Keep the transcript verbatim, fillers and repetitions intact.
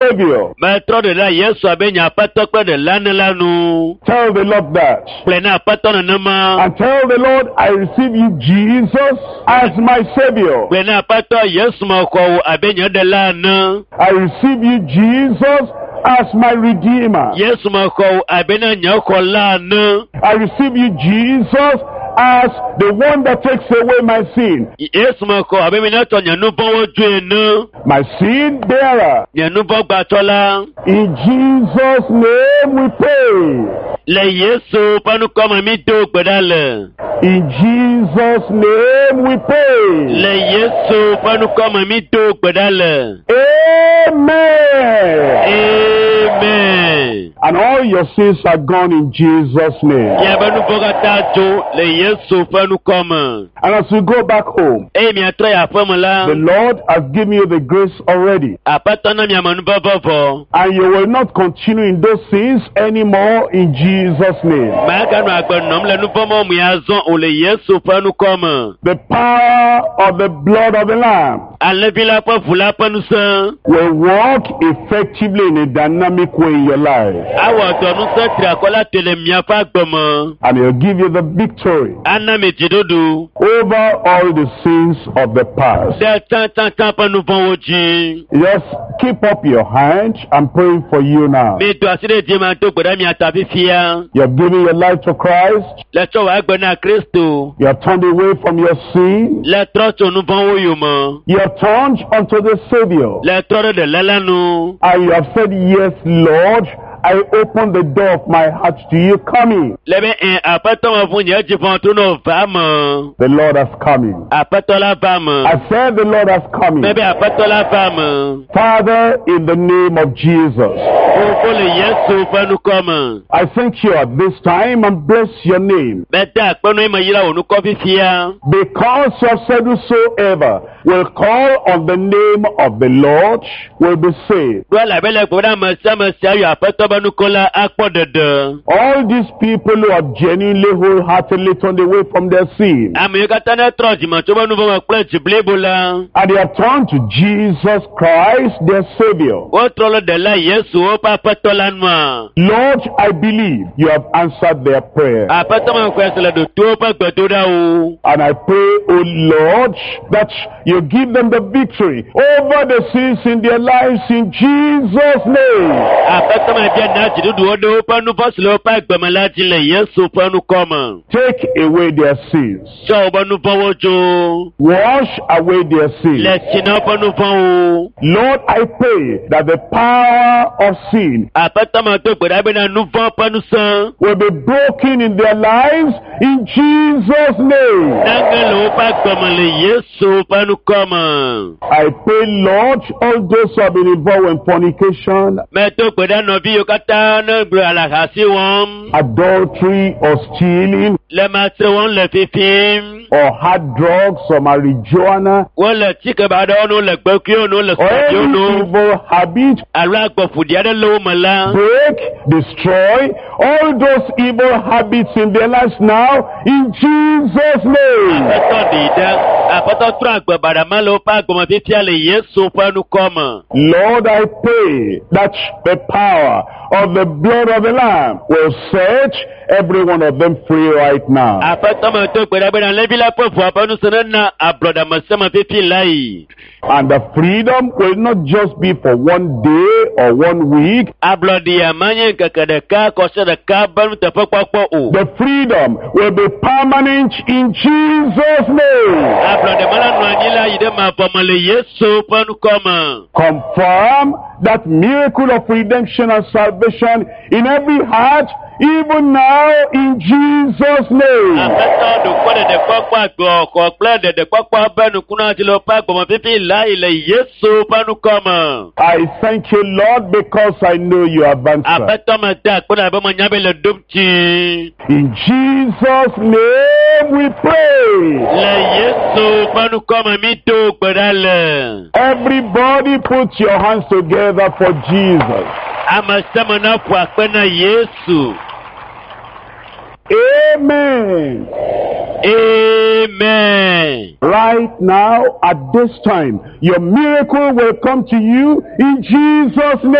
Savior. Metro de la Yesu abenya patokpe de lanelanu. Tell the Lord that. Plena patona nama. And tell the Lord, I receive you, Jesus, as my Savior. Plena pato Yesu mako abenya de lana. I receive you, Jesus, as my Redeemer. Yesu mako abenya nyoko lana. I receive you, Jesus, as the one that takes away my sin. Yesu mako abenya to nyanubo wojenu. My sin bearer. Nyanubo batola. In Jesus' name we pray. Le Yesu panu koma mi do gbedale. In Jesus' name we pray. Le Yesu panu koma mi do gbedale. Amen. Amen. And all your sins are gone in Jesus' name. Ya banu bogata jo le Yesu panu koma. And as we go back home, E mi atra ya famala. the Lord has given you the grace already. Apatana mi amanu babo. And you will not continue in those sins anymore in Jesus' name. Maga no agbonom le nu pomo mu yazon o le Yesu panu koma. The power of the blood of the Lamb Alevila pa fula panu san. will work effectively in a dynamic way in your life. Awo tonu se triakola tele mi afa gbomo. And he'll give you the victory Anna mi jidodu. over all the sins of the past. De tan tan tan panu bon oji. Just keep up your hand. I'm praying for you now. Mi to asire di ma to gboda mi atafifia. You have given your life to Christ. Le to wa gbona Kristo. You have turned away from your sin. Le tro to nu bon oyo mo. You have turned unto the Savior. Le tro de lalanu. And you have said, yes, Lord, I open the door of my heart to you. Come in. Lebe en apato ma fun je jipon to no vamo. The Lord has come in. Apato la vamo. I said the Lord has come in. Bebe apato la vamo. Father, in the name of Jesus, O le Yesu panu koma. I thank you at this time and bless your name. Beta panu ma yira onu ko fifia. Because you have said whosoever will call on the name of the Lord will be saved. Do la bele gboda ma sama sia yo apato banu kola akpo dede. All these people who have genuinely wholeheartedly turned away from their sin, Ami kata na troji ma to banu bo kple jiblebola. and they have turned to Jesus Christ, their Savior. O trolo de la Yesu o pa apato la nwa. Lord, I believe you have answered their prayer. Apato ma ko esele do to pa gbedo da o. And I pray, O Lord, that you give them the victory over the sins in their lives in Jesus' name. Apato ma je na jidudu o do pa nu poslo pa gbemala jile Yesu panu koma. Take away their sins. So banu bowojo. Wash away their sins. Le china panu pon. Lord, I pray that the power of sin Apato ma to gboda be na nu fon panu san. will be broken in their lives in Jesus' name. Nangelo pa gbemale Yesu panu koma. I pray, Lord, all those who have been involved in fornication, Me to gboda no bi yo kata na gbe alahasi won. adultery, or stealing, Le ma se won le fifim. or hard drugs, or marijuana, Won le tike ba do no le gbe ki no le or so any no. evil habit, Ala gbo fudia de lo mala. break, destroy all those evil habits in their lives now in Jesus' name. Apato dida. Apato tra gbe bada malo pa gbo ma fifia le Yesu panu koma. Lord, I pray that the power of the blood of the Lamb will set every one of them free right now. Apato ma to gboda be na le bi la po fu apanu sanana abroda ma se ma fifi lai. And the freedom will not just be for one day or one week. Ablodi ya manye kakade ka kose de ka banu te pokpokpo o. The freedom will be permanent in Jesus' name. Ablodi mala nwanyila yide ma pomale Yesu panu koma. Confirm that miracle of redemption and salvation in every heart, even now in Jesus' name. Apato do kode de pokpo agbo ko ple de de pokpo banu kuna ti lo pa gbo ma fifi lai le Yesu panu koma. I thank you, Lord, because I know you have answered. Apato ma ta kuna be ma nyabe le dumchi. In Jesus' name we pray. Le Yesu panu koma mi to gbedale. Everybody put your hands together for Jesus. Ama sama na fu akpena Yesu. Amen. Amen. Right now, at this time, your miracle will come to you in Jesus' name.